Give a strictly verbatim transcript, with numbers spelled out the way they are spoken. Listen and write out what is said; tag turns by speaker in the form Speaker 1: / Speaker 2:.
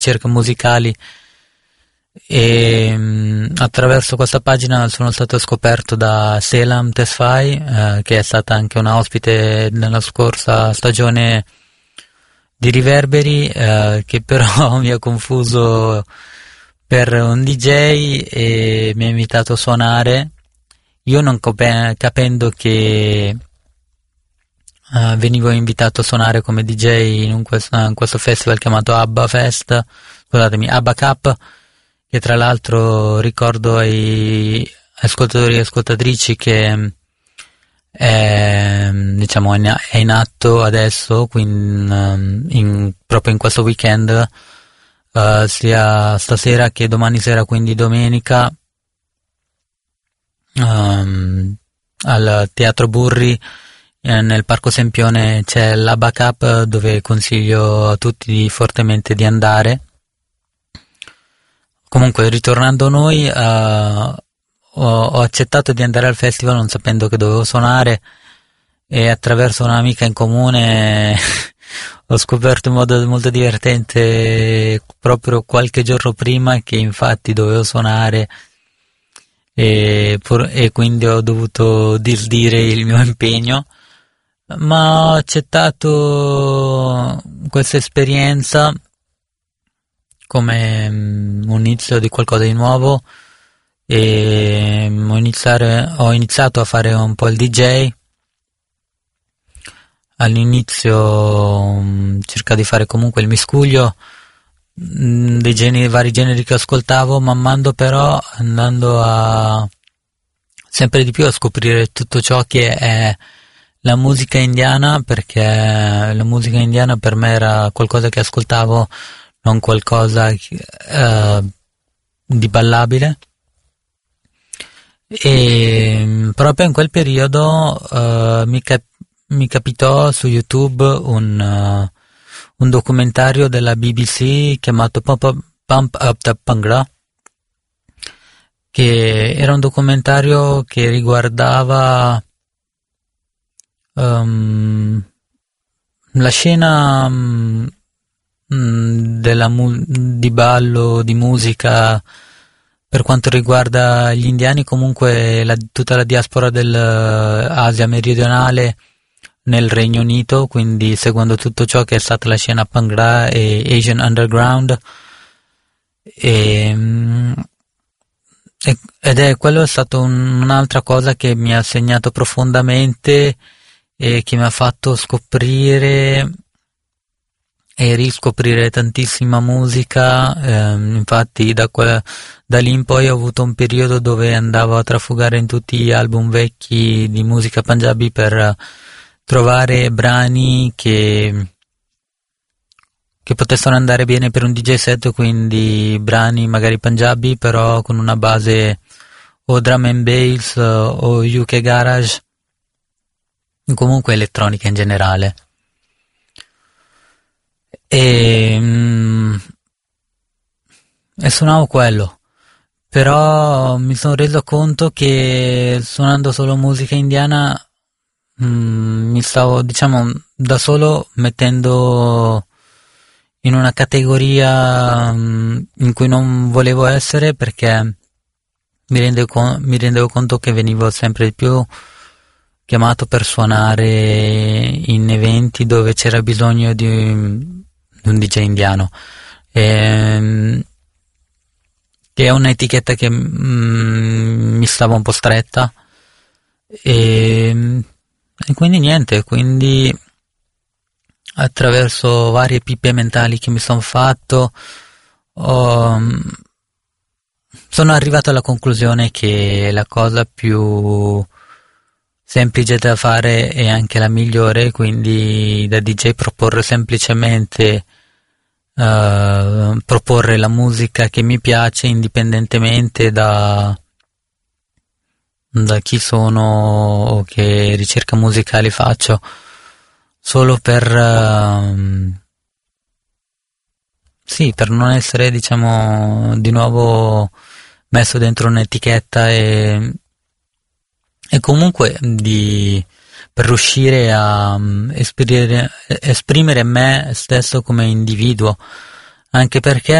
Speaker 1: ricerche musicali, e mh, attraverso questa pagina sono stato scoperto da Selam Tesfaye, eh, che è stata anche una ospite nella scorsa stagione di Riverberi, eh, che però mi ha confuso per un D J e mi ha invitato a suonare. Io non cap- capendo che uh, venivo invitato a suonare come D J in, un questo, in questo festival chiamato ABBA Fest, scusatemi, ABBA Cup, che tra l'altro ricordo ai ascoltatori e ascoltatrici che è, diciamo, è in atto adesso, quindi in, proprio in questo weekend, uh, sia stasera che domani sera, quindi domenica, um, al Teatro Burri, eh, nel Parco Sempione c'è l'ABBA Cup, dove consiglio a tutti fortemente di andare. Comunque, ritornando a noi, uh, Ho, ho accettato di andare al festival non sapendo che dovevo suonare, e attraverso un'amica in comune ho scoperto in modo molto divertente proprio qualche giorno prima che infatti dovevo suonare, e, pur, e quindi ho dovuto disdire il mio impegno, ma ho accettato questa esperienza come um, un inizio di qualcosa di nuovo. E ho, iniziare, ho iniziato a fare un po' il D J. All'inizio um, cercavo di fare comunque il miscuglio um, dei generi, vari generi che ascoltavo, man mano però andando a sempre di più a scoprire tutto ciò che è la musica indiana, perché la musica indiana per me era qualcosa che ascoltavo, non qualcosa uh, di ballabile. E proprio in quel periodo uh, mi, cap- mi capitò su YouTube un, uh, un documentario della B B C chiamato Pump Up, Pump Up the Bhangra, che era un documentario che riguardava um, la scena um, della mu- di ballo, di musica, per quanto riguarda gli indiani, comunque la, tutta la diaspora dell'Asia meridionale nel Regno Unito, quindi seguendo tutto ciò che è stata la scena Bhangra e Asian Underground, e, ed è quello è stato un, un'altra cosa che mi ha segnato profondamente e che mi ha fatto scoprire e riscoprire tantissima musica. Eh, infatti da, que- da lì in poi ho avuto un periodo dove andavo a trafugare in tutti gli album vecchi di musica punjabi per trovare brani che che potessero andare bene per un D J set, quindi brani magari punjabi però con una base o drum and bass o U K garage, comunque elettronica in generale. E, mm, e suonavo quello, però mi sono reso conto che suonando solo musica indiana mm, mi stavo, diciamo, da solo mettendo in una categoria mm, in cui non volevo essere, perché mi rendevo, con- mi rendevo conto che venivo sempre di più chiamato per suonare in eventi dove c'era bisogno di, di un D J indiano, e, che è un'etichetta che mm, mi stava un po' stretta, e, e quindi niente, quindi attraverso varie pippe mentali che mi sono fatto ho, sono arrivato alla conclusione che la cosa più semplice da fare è anche la migliore, quindi da D J proporre semplicemente uh, proporre la musica che mi piace indipendentemente da da chi sono o che ricerca musicali faccio, solo per uh, sì, per non essere, diciamo, di nuovo messo dentro un'etichetta, e e comunque di per riuscire a um, esprimere, esprimere me stesso come individuo, anche perché